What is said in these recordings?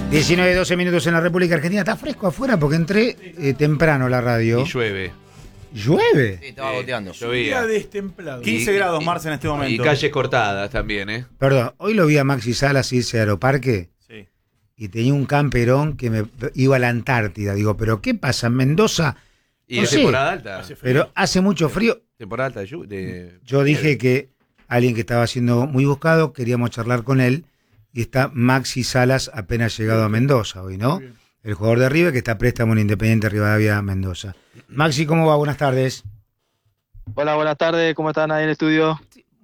19-12 minutos en la República Argentina. Está fresco afuera porque entré temprano a la radio. Y llueve. ¿Llueve? Sí, estaba goteando. Llovía. Día destemplado. 15 grados, Marce, en este momento. Y calles cortadas también, ¿eh? Perdón, hoy lo vi a Maxi Salas irse a Aeroparque Sí. y tenía un camperón que me iba a la Antártida. Digo, ¿pero qué pasa? En Mendoza, Y no es sé, temporada alta. pero hace mucho frío. Temporada alta de Yo dije que alguien que estaba siendo muy buscado, queríamos charlar con él. Y está Maxi Salas apenas llegado a Mendoza hoy, ¿no? El jugador de River que está a préstamo en Independiente Rivadavia, Mendoza. Maxi, ¿cómo va? Buenas tardes. Hola, buenas tardes, ¿cómo están ahí en el estudio?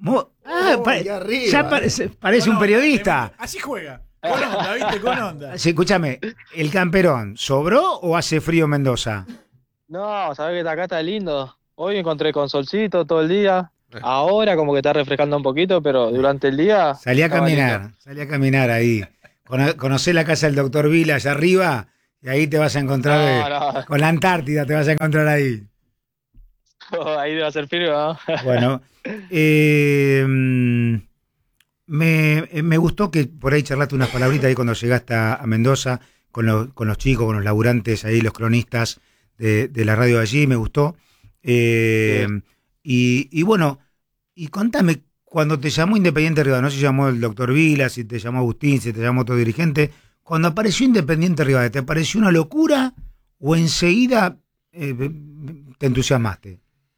Ya parece un periodista. Así juega. Con onda, ¿viste? Con onda. Sí, escúchame, ¿el camperón sobró o hace frío en Mendoza? No, sabés que acá está lindo. Hoy me encontré con solcito todo el día. Ahora como que está refrescando un poquito, pero durante el día... Salí a estaba caminar ahí. Conocé la casa del doctor Vila allá arriba y ahí te vas a encontrar No. con la Antártida, te vas a encontrar ahí. lindo. Ahí debe hacer frío, ¿no? Bueno, me gustó que por ahí charlaste unas palabritas ahí cuando llegaste a Mendoza con los chicos, con los laburantes ahí, los cronistas de la radio de allí, me gustó. Y bueno, y contame, cuando te llamó Independiente Rivadavia, no se llamó el doctor Vila, si te llamó Agustín, si te llamó otro dirigente, cuando apareció Independiente Rivadavia, ¿te pareció una locura o enseguida te entusiasmaste?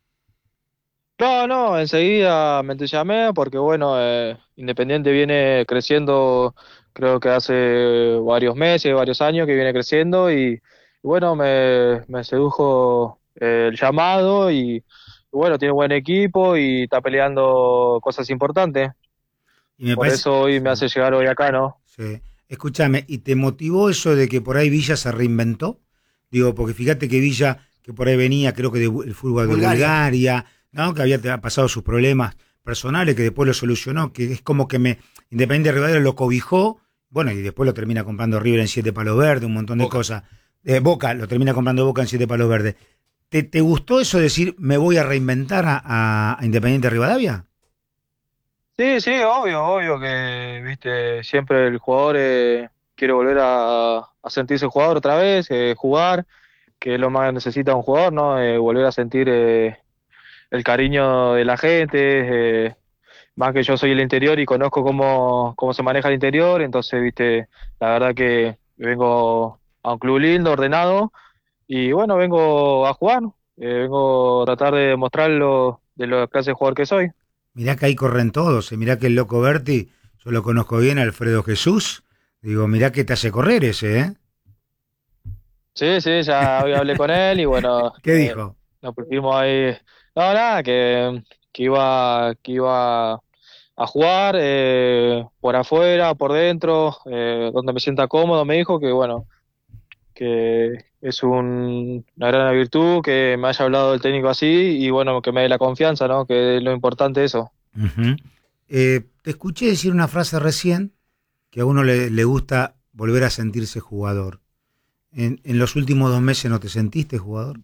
No, enseguida me entusiasmé porque, bueno, Independiente viene creciendo, creo que hace varios meses, varios años que viene creciendo y bueno, me sedujo el llamado y bueno, tiene buen equipo y está peleando cosas importantes. Y me Por parece, eso hoy me hace llegar hoy acá, ¿no? sí. Escúchame, ¿y te motivó eso de que por ahí Villa se reinventó? Digo, porque fíjate que Villa, que por ahí venía, creo que del fútbol de Bulgaria, ¿no? Que había pasado sus problemas personales, que después lo solucionó, que es como que Independiente Rivadavia lo cobijó, bueno, y después lo termina comprando River en 7 palos verdes, un montón de cosas. Boca, lo termina comprando Boca en 7 palos verdes. ¿Te gustó eso de decir, me voy a reinventar a Independiente Rivadavia? Sí, obvio que, viste, siempre el jugador quiere volver a sentirse jugador otra vez, jugar, que es lo más que necesita un jugador, ¿no? Volver a sentir el cariño de la gente, más que yo soy el interior y conozco cómo se maneja el interior, entonces, viste, la verdad que vengo a un club lindo, ordenado, y bueno, vengo a jugar, vengo a tratar de demostrarlo de la clase de jugador que soy. Mirá que ahí corren todos, mirá que el loco Berti, yo lo conozco bien, Alfredo Jesús, digo, mirá que te hace correr ese, ¿eh? Sí, ya hoy hablé con él y bueno, ¿Qué dijo? nos pusimos ahí, no, nada, que iba a jugar por afuera, por dentro, donde me sienta cómodo, me dijo que bueno, que es una gran virtud que me haya hablado el técnico así y bueno, que me dé la confianza, ¿no? Que es lo importante eso. Uh-huh. Te escuché decir una frase recién que a uno le gusta volver a sentirse jugador. ¿En los últimos 2 meses no te sentiste jugador?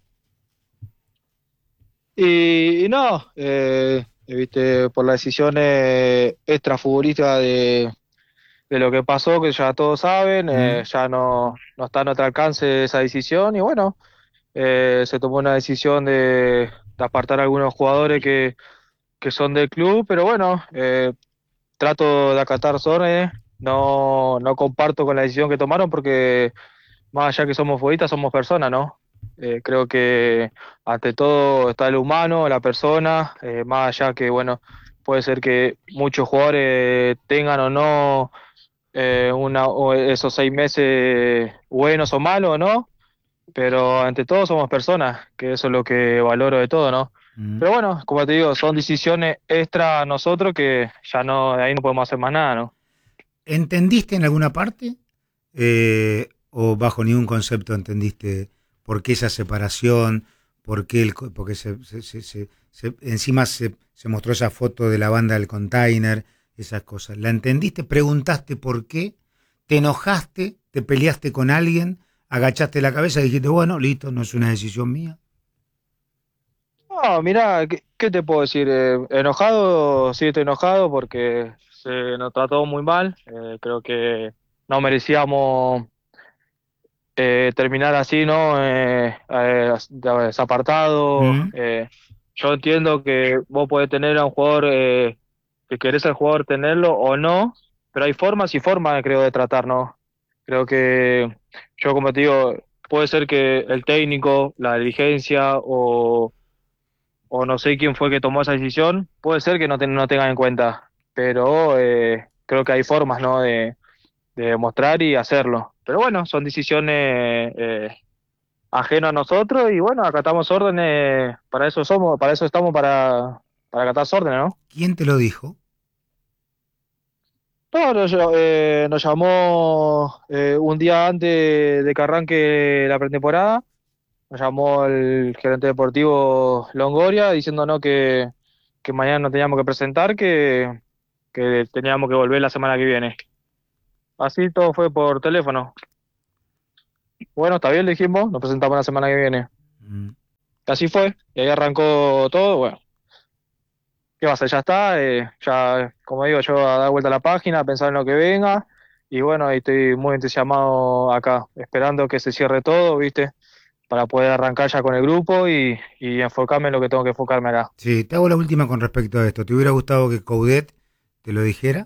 Y no, viste, por las decisiones extrafutbolísticas de lo que pasó, que ya todos saben, ya no está a nuestro alcance esa decisión y bueno, se tomó una decisión de apartar a algunos jugadores que son del club, pero bueno, trato de acatar órdenes, no comparto con la decisión que tomaron porque más allá que somos futbolistas, somos personas, ¿no? Creo que ante todo está el humano, la persona, más allá que, bueno, puede ser que muchos jugadores tengan o no o esos 6 meses buenos o malos, ¿no? Pero ante todo somos personas, que eso es lo que valoro de todo, ¿no? Pero bueno, como te digo, son decisiones extra a nosotros que ya no, de ahí no podemos hacer más nada, ¿no? ¿Entendiste en alguna parte? ¿O bajo ningún concepto entendiste por qué esa separación? Porque encima se mostró esa foto de la banda del container, esas cosas. ¿La entendiste? ¿Preguntaste por qué? ¿Te enojaste? ¿Te peleaste con alguien? ¿Agachaste la cabeza y dijiste, bueno, listo, no es una decisión mía? No, mirá, ¿qué te puedo decir? Enojado, sí estoy enojado porque se nos trató muy mal. Creo que no merecíamos terminar así, ¿no? Desapartado. Mm. Yo entiendo que vos podés tener a un jugador que querés al jugador tenerlo o no, pero hay formas y formas, creo, de tratar, ¿no? Creo que yo, como te digo, puede ser que el técnico, la dirigencia o no sé quién fue que tomó esa decisión, puede ser que no tengan en cuenta, pero creo que hay formas, ¿no? De demostrar y hacerlo. Pero bueno, son decisiones ajenas a nosotros y bueno, acatamos órdenes, para eso somos, para eso estamos, para acatar órdenes, ¿no? ¿Quién te lo dijo? No, nos llamó un día antes de que arranque la pretemporada, nos llamó el gerente deportivo Longoria diciéndonos que mañana no teníamos que presentar, que teníamos que volver la semana que viene. Así todo fue por teléfono. Bueno, está bien, le dijimos, nos presentamos la semana que viene. Mm. Así fue, y ahí arrancó todo, bueno. ¿Qué va a hacer? Ya está, ya, como digo, yo a dar vuelta a la página, a pensar en lo que venga, y bueno, ahí estoy muy entusiasmado acá, esperando que se cierre todo, ¿viste? Para poder arrancar ya con el grupo y enfocarme en lo que tengo que enfocarme acá. Sí, te hago la última con respecto a esto. ¿Te hubiera gustado que Coudet te lo dijera?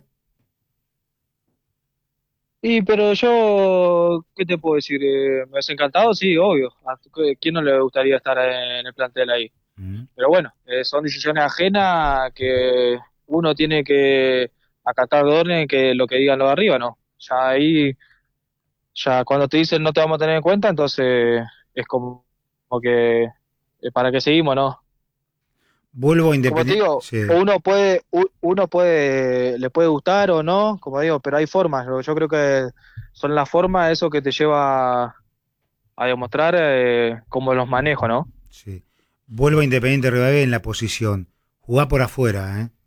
Y pero yo, ¿qué te puedo decir? ¿Me hubiese encantado? Sí, obvio. ¿A quién no le gustaría estar en el plantel ahí? Mm. Pero bueno, son decisiones ajenas que uno tiene que acatar de orden que lo que digan los de arriba, ¿no? Ya ahí, ya cuando te dicen no te vamos a tener en cuenta, entonces es como que para qué seguimos, ¿no? Vuelvo a Como te Independiente. digo, Sí. uno puede, le puede gustar o no, como digo, pero hay formas. Yo creo que son las formas eso que te lleva a demostrar cómo los manejo, ¿no? Sí. Vuelvo a Independiente Rivadavia en la posición. Jugá por afuera, ¿eh?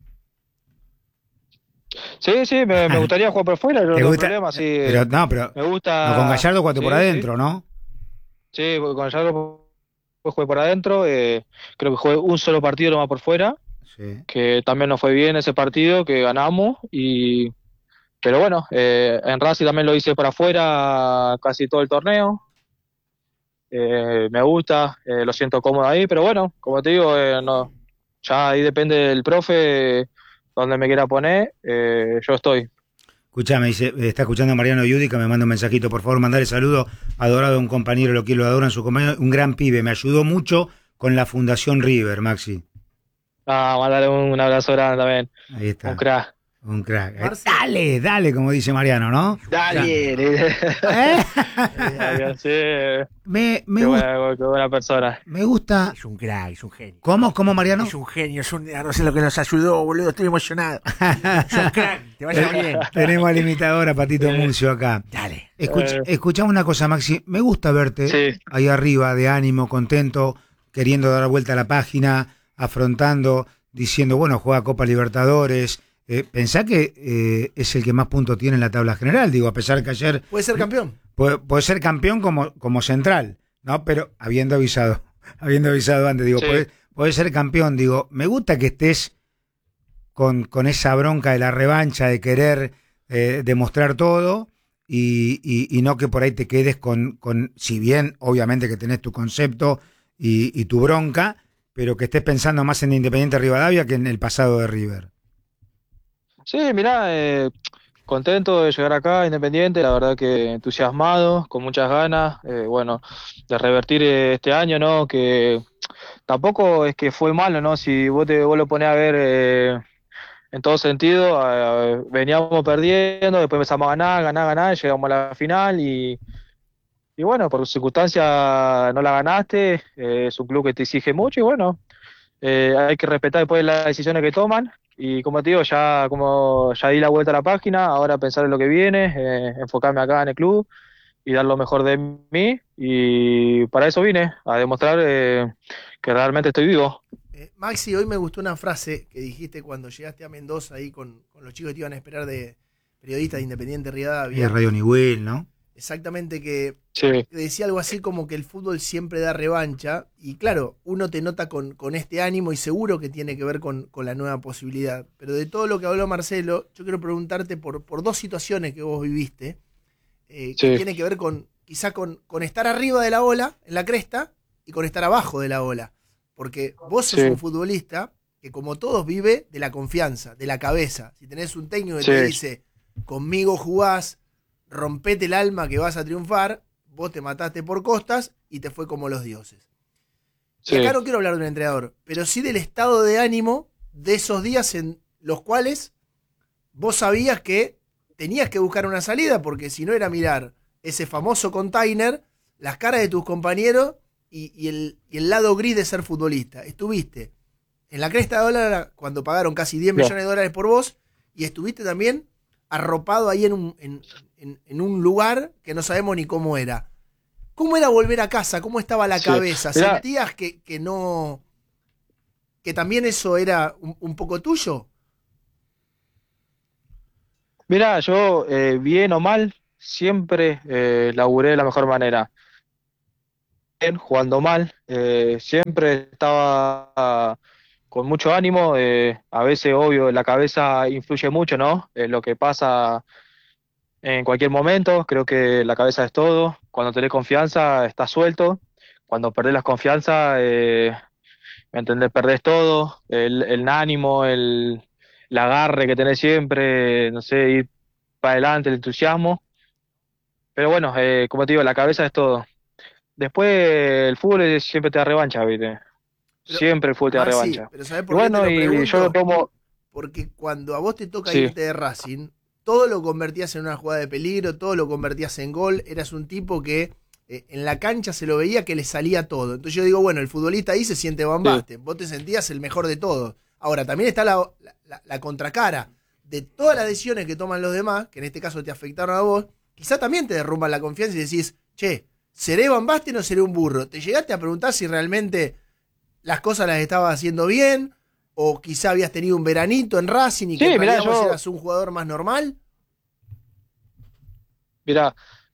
Sí, sí, me gustaría jugar por fuera, yo no ¿Te tengo gusta? problema, sí, Pero no, pero me no, con gusta, Gallardo cuatro sí, por sí, adentro, ¿no? sí, con Yago jugué por adentro, creo que jugué un solo partido nomás por fuera, Sí. que también nos fue bien ese partido, que ganamos, pero bueno, en Racing también lo hice para afuera casi todo el torneo, me gusta, lo siento cómodo ahí, pero bueno, como te digo, no, ya ahí depende del profe, donde me quiera poner, yo estoy. Escuchame, dice, está escuchando Mariano Yudica, me manda un mensajito, por favor, mandale saludo adorado a un compañero, lo quiero, lo adoran su compañero, un gran pibe, me ayudó mucho con la Fundación River, Maxi. Ah, mandarle un abrazo grande también, Ahí está, un crack. un crack. Marce. Dale, dale, como dice Mariano, ¿no? Dale, ¿Eh? sí, Me gusta, qué buena persona. me gusta. Es un crack, es un genio. ¿Cómo, Mariano? Es un genio, no sé lo que nos ayudó, boludo, estoy emocionado. Es un crack, te vaya bien. Tenemos al imitador a Patito Mucio acá. Dale. Escuchame una cosa, Maxi. Me gusta verte Sí. ahí arriba, de ánimo, contento, queriendo dar vuelta a la página, afrontando, diciendo, bueno, juega Copa Libertadores. Pensá que es el que más puntos tiene en la tabla general, digo, a pesar que ayer ¿Puede ser campeón? puede ser campeón como central, ¿no? Pero habiendo avisado antes, digo, Sí. puede ser campeón, digo, me gusta que estés con esa bronca de la revancha, de querer demostrar todo y no que por ahí te quedes con, si bien obviamente que tenés tu concepto y tu bronca, pero que estés pensando más en Independiente Rivadavia que en el pasado de River. Sí, mirá, contento de llegar acá, Independiente, la verdad que entusiasmado, con muchas ganas, bueno, de revertir este año, ¿no? Que tampoco es que fue malo, ¿no? Si vos lo ponés a ver en todo sentido, veníamos perdiendo, después empezamos a ganar, llegamos a la final y bueno, por circunstancias no la ganaste, es un club que te exige mucho y bueno, hay que respetar después las decisiones que toman y como te digo, ya di la vuelta a la página, ahora pensar en lo que viene, enfocarme acá en el club y dar lo mejor de mí y para eso vine, a demostrar que realmente estoy vivo. Maxi, hoy me gustó una frase que dijiste cuando llegaste a Mendoza ahí con los chicos que te iban a esperar de periodistas de Independiente Y Rivadavia. Radio Niwil, ¿no? Exactamente, que Sí, decía algo así como que el fútbol siempre da revancha y claro, uno te nota con este ánimo y seguro que tiene que ver con la nueva posibilidad. Pero de todo lo que habló Marcelo, yo quiero preguntarte por dos situaciones que vos viviste, que Sí. tiene que ver con quizá con estar arriba de la ola, en la cresta, y con estar abajo de la ola. Porque vos sos un futbolista que, como todos, vive de la confianza, de la cabeza. Si tenés un técnico que te dice, conmigo jugás, rompete el alma que vas a triunfar, vos te mataste por costas y te fue como los dioses. Y acá no quiero hablar de un entrenador, pero sí del estado de ánimo de esos días en los cuales vos sabías que tenías que buscar una salida, porque si no era mirar ese famoso container, las caras de tus compañeros y el lado gris de ser futbolista. Estuviste en la cresta de dólar cuando pagaron casi 10 millones de dólares por vos, y estuviste también arropado ahí en un lugar que no sabemos ni cómo era. ¿Cómo era volver a casa? ¿Cómo estaba la cabeza? ¿Sentías que no, que también eso era un poco tuyo? Mirá, yo, bien o mal, siempre laburé de la mejor manera. Bien, jugando mal, siempre estaba con mucho ánimo. A veces, obvio, la cabeza influye mucho, ¿no? Lo que pasa en cualquier momento, creo que la cabeza es todo. Cuando tenés confianza, estás suelto. Cuando perdés la confianza, ¿me entendés? Perdés todo. El ánimo, el agarre que tenés siempre, no sé, ir para adelante, el entusiasmo. Pero bueno, como te digo, la cabeza es todo. Después el fútbol siempre te da revancha, ¿viste? Pero, Siempre el fútbol te da revancha. Sí, pero ¿sabés Y por qué bueno, te lo pregunto? y yo lo tomo... Porque cuando a vos te toca irte de Racing, todo lo convertías en una jugada de peligro, todo lo convertías en gol, eras un tipo que en la cancha se lo veía que le salía todo. Entonces yo digo, bueno, el futbolista ahí se siente Van Basten, vos te sentías el mejor de todos. Ahora, también está la contracara de todas las decisiones que toman los demás, que en este caso te afectaron a vos, quizá también te derrumban la confianza y decís, che, ¿seré Van Basten o seré un burro? ¿Te llegaste a preguntar si realmente las cosas las estabas haciendo bien? ¿O quizá habías tenido un veranito en Racing y que en realidad vos eras un jugador más normal? Mirá,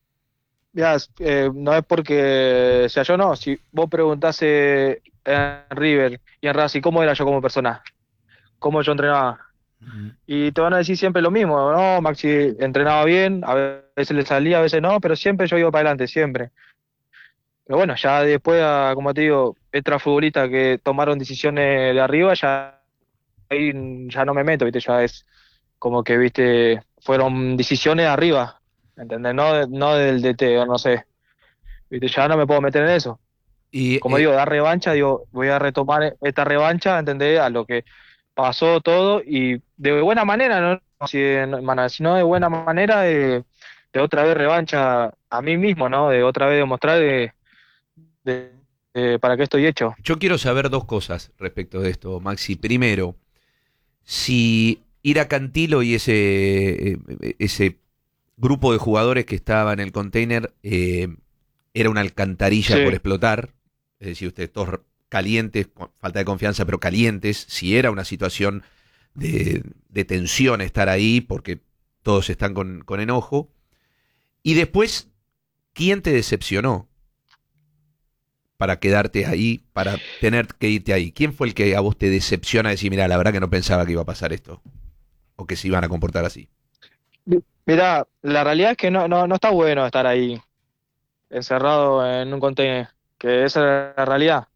no es porque sea yo, no. Si vos preguntás en River y en Racing, ¿cómo era yo como persona? ¿Cómo yo entrenaba? Y te van a decir siempre lo mismo, ¿no? Maxi entrenaba bien, a veces le salía, a veces no, pero siempre yo iba para adelante, siempre. Pero bueno, ya después, como te digo, extrafutbolistas que tomaron decisiones de arriba, ya ahí ya no me meto, ¿viste? Ya es como que, ¿viste? Fueron decisiones de arriba, ¿entendés? No del DT, o no sé, ¿viste? Ya no me puedo meter en eso. Y Como digo, dar revancha, digo, voy a retomar esta revancha, ¿entendés? A lo que pasó todo y de buena manera, ¿no? Sino de buena manera de otra vez revancha a mí mismo, ¿no? De otra vez demostrar para qué estoy hecho. yo quiero saber dos cosas respecto de esto, Maxi. Primero, si ir a Cantilo y ese grupo de jugadores que estaba en el container era una alcantarilla por explotar, es decir, ustedes todos calientes, con falta de confianza, pero calientes, si era una situación de tensión estar ahí, porque todos están con enojo. Y después, ¿quién te decepcionó para quedarte ahí, para tener que irte ahí? ¿Quién fue el que a vos te decepciona decir, mira, la verdad que no pensaba que iba a pasar esto? O que se iban a comportar así. Mirá, la realidad es que no está bueno estar ahí, encerrado en un container, que esa es la realidad.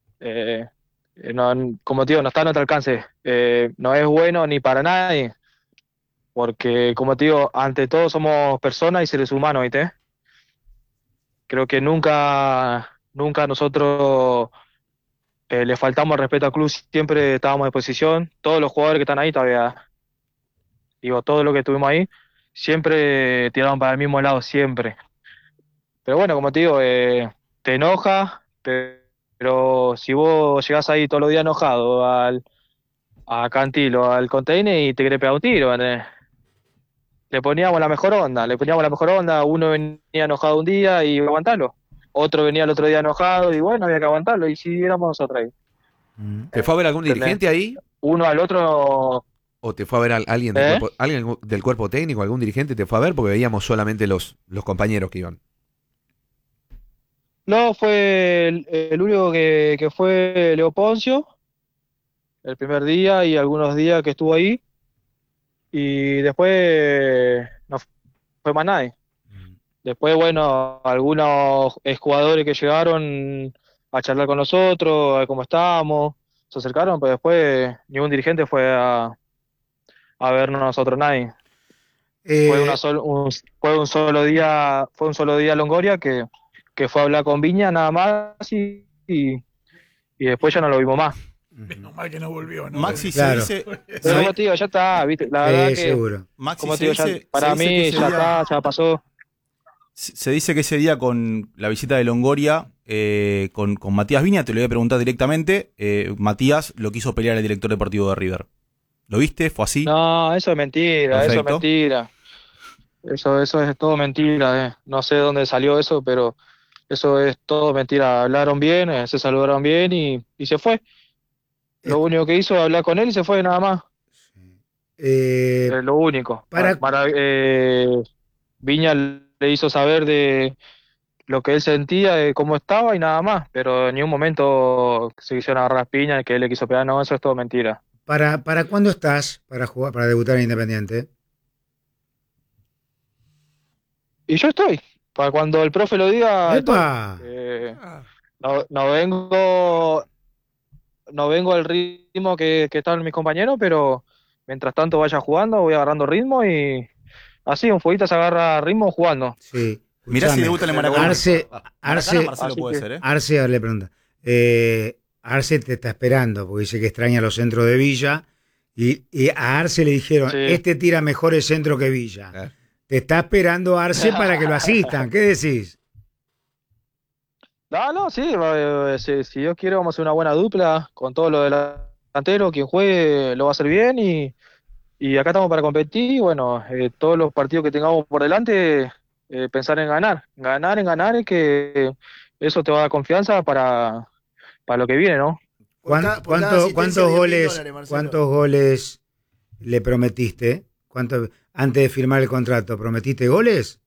Como te digo, no está a nuestro alcance. No es bueno ni para nadie, porque como te digo, ante todo somos personas y seres humanos, ¿viste? Creo que nunca nosotros le faltamos el respeto al club, siempre estábamos a disposición. Todos los jugadores que están ahí todavía, digo, todo lo que estuvimos ahí, siempre tiraban para el mismo lado, siempre. Pero bueno, como te digo, te enoja, pero si vos llegás ahí todos los días enojado a Cantilo, al container y te querés pegar un tiro, ¿entendés? Le poníamos la mejor onda, uno venía enojado un día y iba a aguantarlo, otro venía el otro día enojado y bueno, había que aguantarlo, y si éramos nosotros ahí. ¿Te fue a ver algún dirigente ahí? Uno al otro. ¿O te fue a ver alguien del cuerpo técnico, algún dirigente te fue a ver? Porque veíamos solamente los compañeros que iban. No, fue el único que fue Leo Poncio, el primer día y algunos días que estuvo ahí, y después no fue más nadie. Después, bueno, algunos exjugadores que llegaron a charlar con nosotros, a ver cómo estábamos, se acercaron, pero después ningún dirigente fue a vernos a nosotros, nadie. Fue Eh, fue un solo día Longoria que fue a hablar con Viña nada más y después ya no lo vimos más. Menos mal que no volvió, ¿no? Maxi, Claro. se dice, Pero como te digo, ya está, ¿viste? La verdad que, seguro. Maxi, como se te digo, ya, dice- para se dice que mí ese ya día- está, ya pasó. Se dice que ese día con la visita de Longoria, con Matías Viña, te lo voy a preguntar directamente, Matías lo quiso pelear al director deportivo de River. ¿Lo viste? ¿Fue así? No, eso es mentira, eso es Perfecto. mentira. Eso es todo mentira. No sé dónde salió eso, pero eso es todo mentira. Hablaron bien, se saludaron bien y se fue. Lo único que hizo es hablar con él y se fue, nada más. Eh, Es lo único. para- Viña le hizo saber de lo que él sentía, de cómo estaba y nada más. Pero en ningún momento se quisieron agarrar las piñas, que él le quiso pegar. No, eso es todo mentira. ¿Para cuándo estás para jugar, para debutar en Independiente? Y yo estoy. Para cuando el profe lo diga, estoy. ¡Epa! No vengo al ritmo que están mis compañeros, pero mientras tanto vaya jugando, voy agarrando ritmo y así, un futbolista se agarra ritmo jugando. Sí. Mirá si Escuchame. debuta en el Maracaná. Arce, Maracaná, Marcelo, Así puede que- ser, ¿eh? Arce, a ver, le pregunta. Arce te está esperando porque dice que extraña los centros de Villa y a Arce le dijeron, Sí. este tira mejores centros que Villa. Claro. Te está esperando Arce para que lo asistan. ¿Qué decís? No, sí, si Dios quiere vamos a hacer una buena dupla con todo lo delantero, quien juegue lo va a hacer bien y acá estamos para competir y bueno, todos los partidos que tengamos por delante, pensar en ganar y que eso te va a dar confianza para lo que viene, ¿no? Por por cada asistencia, ¿Cuántos 10.000 goles, dólares, Marcelo. cuántos goles le prometiste? Antes de firmar el contrato, ¿prometiste goles?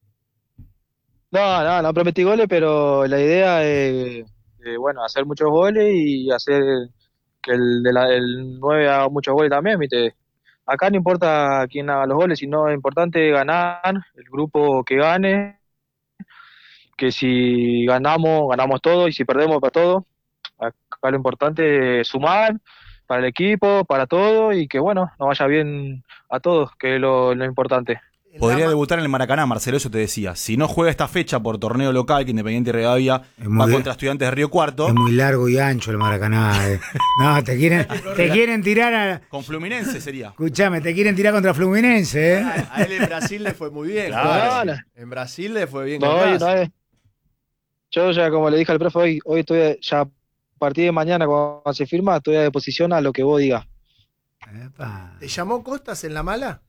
No prometí goles, pero la idea es, bueno, hacer muchos goles y hacer que el 9 haga muchos goles también, ¿viste? Acá no importa quién haga los goles, sino es importante ganar, el grupo que gane, que si ganamos, ganamos todo y si perdemos, para todo. Acá lo importante es sumar para el equipo, para todo y que, bueno, nos vaya bien a todos, que es lo importante. En Podría la- debutar en el Maracaná, Marcelo, eso te decía. Si no juega esta fecha por torneo local, que Independiente Rivadavia Es va muy, contra Estudiantes de Río Cuarto, es muy largo y ancho el Maracaná. No, te quieren tirar a... con Fluminense sería. Escuchame, te quieren tirar contra Fluminense, ¿eh? A él en Brasil le fue muy bien. Claro. joder. En Brasil le fue bien. No, con Racing. yo ya como le dije al profe, hoy estoy ya a partir de mañana cuando se firma, estoy a disposición a lo que vos digas. Epa. ¿Te llamó Costas en la mala?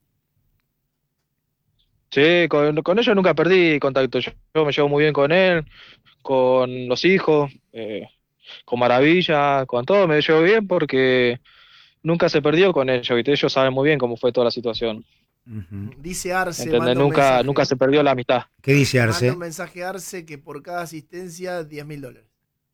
Sí, con ellos nunca perdí contacto. Yo me llevo muy bien con él, con los hijos, con Maravilla, con todo me llevo bien porque nunca se perdió con ellos, ¿viste? Ellos saben muy bien cómo fue toda la situación. Ujú. Dice Arce, ¿Entendés? manda un mensaje. Nunca se perdió la amistad. ¿Qué dice Manda Arce? un mensaje a Arce que por cada asistencia, 10.000 dólares.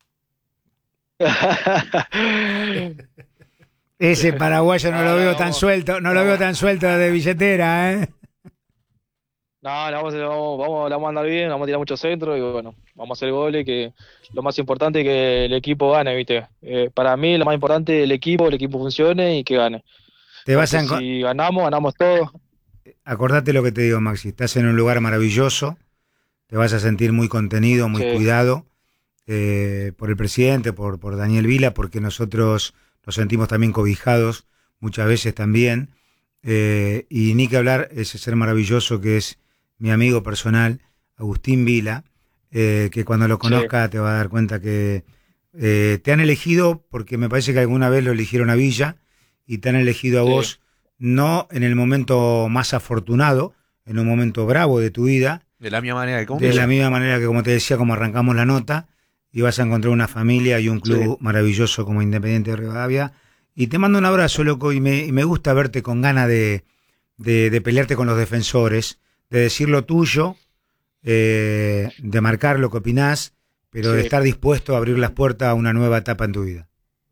Ese paraguayo no lo veo tan vamos. suelto, no lo veo tan suelto de billetera, ¿eh? No, vamos a andar bien, vamos a tirar muchos centros y bueno, vamos a hacer goles, que lo más importante es que el equipo gane, ¿viste? Para mí lo más importante es el equipo funcione y que gane. Te vas a Porque si ganamos todo. acordate lo que te digo, Maxi, estás en un lugar maravilloso, te vas a sentir muy contenido, muy Sí. cuidado por el presidente, por Daniel Vila, porque nosotros nos sentimos también cobijados muchas veces también, y ni que hablar ese ser maravilloso que es mi amigo personal, Agustín Vila, que cuando lo conozca te va a dar cuenta que te han elegido, porque me parece que alguna vez lo eligieron a Villa, y te han elegido a Sí. vos, no en el momento más afortunado, en un momento bravo de tu vida, De la misma manera que de la misma manera que, como te decía, como arrancamos la nota, y vas a encontrar una familia y un club maravilloso como Independiente de Rivadavia. Y te mando un abrazo, loco, y me gusta verte con ganas de pelearte con los defensores, de decir lo tuyo, de marcar lo que opinás, pero de Sí. estar dispuesto a abrir las puertas a una nueva etapa en tu vida.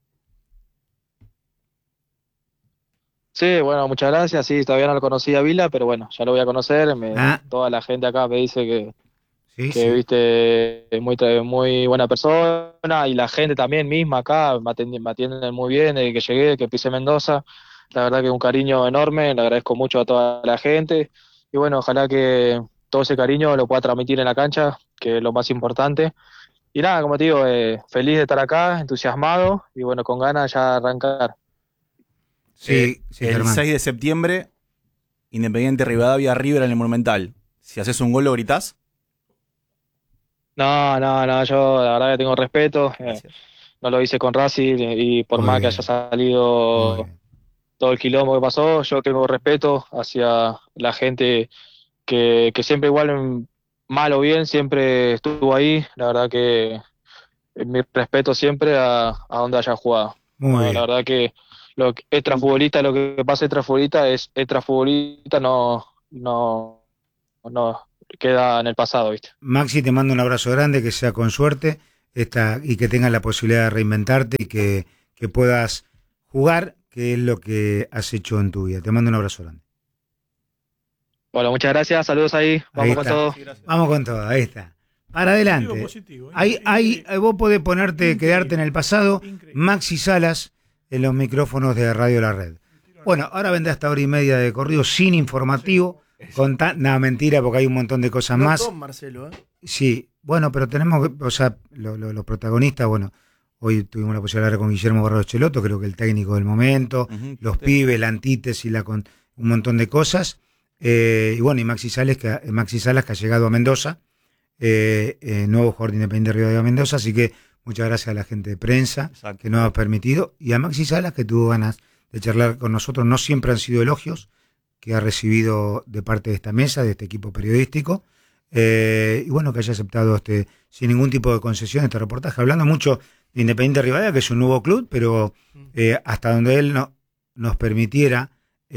Sí, bueno, muchas gracias. Sí, todavía no lo conocía a Vila, pero bueno, ya lo voy a conocer. Ah. Toda la gente acá me dice Sí, que sí. viste, es muy buena persona, y la gente también misma acá me atienden muy bien desde que llegué, que pisé Mendoza. La verdad que un cariño enorme, le agradezco mucho a toda la gente, y bueno, ojalá que todo ese cariño lo pueda transmitir en la cancha, que es lo más importante. Y nada, como te digo, feliz de estar acá, entusiasmado, y bueno, con ganas ya de arrancar. Sí, sí, el Germán. 6 de septiembre, Independiente Rivadavia River en el Monumental. Si haces un gol, ¿lo gritás? No, yo la verdad que tengo respeto, Gracias. no lo hice con Racing, y por Muy más que bien. haya salido Muy bien. todo el quilombo que pasó, yo tengo respeto hacia la gente que siempre igual, mal o bien, siempre estuvo ahí. La verdad que mi respeto siempre a donde haya jugado. Muy No, bien. la verdad que lo que extrafutbolista, lo que pasa extrafutbolista es extrafutbolista, no queda en el pasado, ¿viste? Maxi, te mando un abrazo grande, que sea con suerte y que tengas la posibilidad de reinventarte y que puedas jugar, que es lo que has hecho en tu vida. Te mando un abrazo grande. Bueno, muchas gracias, saludos ahí, vamos con está. todo. Vamos con todo, ahí está. Para adelante. Positivo, Ahí vos podés quedarte en el pasado. Increíble. Maxi Salas en los micrófonos de Radio La Red. Bueno, ahora vendrá esta hora y media de corrido sin informativo. No, mentira, porque hay un montón de cosas No más. Tom, Marcelo, ¿eh? Sí, bueno, pero tenemos, o sea, los protagonistas, bueno, hoy tuvimos la posibilidad de hablar con Guillermo Barros Cheloto, creo que el técnico del momento, los pibes, la antítesis, un montón de cosas. Y bueno, y Maxi Salas, que ha llegado a Mendoza, nuevo jugador de Independiente Rivadavia Mendoza, así que muchas gracias a la gente de prensa Exacto. que nos ha permitido, y a Maxi Salas, que tuvo ganas de charlar con nosotros. No siempre han sido elogios que ha recibido de parte de esta mesa, de este equipo periodístico, y bueno, que haya aceptado sin ningún tipo de concesión este reportaje, hablando mucho de Independiente Rivadavia, que es un nuevo club, pero hasta donde él nos permitiera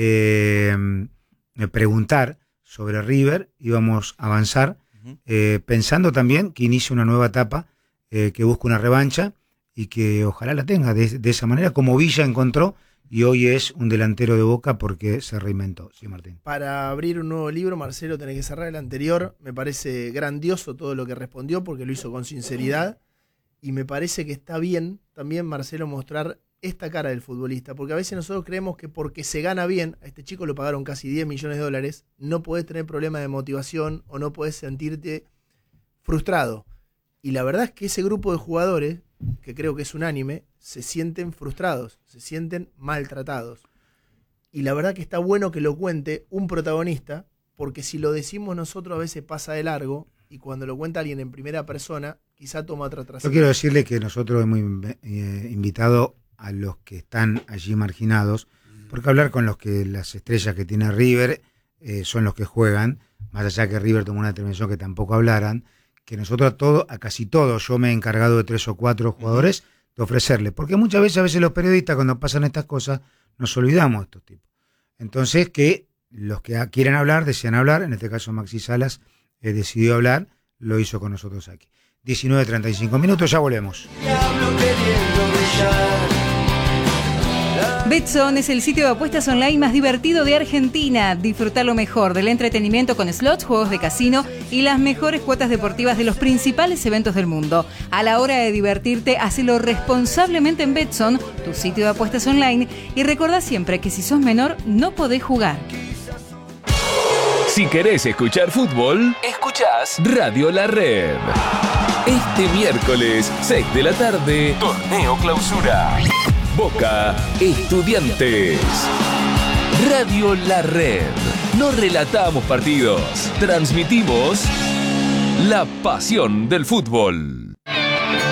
preguntar sobre River, íbamos a avanzar, pensando también que inicia una nueva etapa, que busca una revancha y que ojalá la tenga de esa manera, como Villa encontró, y hoy es un delantero de Boca porque se reinventó. Sí, Martín. Para abrir un nuevo libro, Marcelo, tenés que cerrar el anterior. Me parece grandioso todo lo que respondió porque lo hizo con sinceridad. Y me parece que está bien también, Marcelo, mostrar esta cara del futbolista. Porque a veces nosotros creemos que porque se gana bien, a este chico lo pagaron casi 10 millones de dólares, no podés tener problemas de motivación o no podés sentirte frustrado. Y la verdad es que ese grupo de jugadores, que creo que es unánime, se sienten frustrados, se sienten maltratados. Y la verdad que está bueno que lo cuente un protagonista, porque si lo decimos nosotros a veces pasa de largo, y cuando lo cuenta alguien en primera persona, quizá toma otra Yo trascendencia. quiero decirle que nosotros hemos invitado a los que están allí marginados, porque hablar con las estrellas que tiene River son los que juegan, más allá que River tomó una determinación que tampoco hablaran, que nosotros a casi todos, yo me he encargado de 3 o 4 jugadores, de ofrecerle, porque muchas veces los periodistas cuando pasan estas cosas nos olvidamos de estos tipos. Entonces que los que quieren hablar, desean hablar, en este caso Maxi Salas decidió hablar, lo hizo con nosotros aquí. 19:35 minutos, ya volvemos. Betson es el sitio de apuestas online más divertido de Argentina. Disfruta lo mejor del entretenimiento con slots, juegos de casino y las mejores cuotas deportivas de los principales eventos del mundo. A la hora de divertirte, hacelo responsablemente en Betson, tu sitio de apuestas online, y recordá siempre que si sos menor no podés jugar. Si querés escuchar fútbol, escuchás Radio La Red. Este miércoles, 6 de la tarde, Torneo Clausura. Boca Estudiantes. Radio La Red. No relatamos partidos, transmitimos la pasión del fútbol.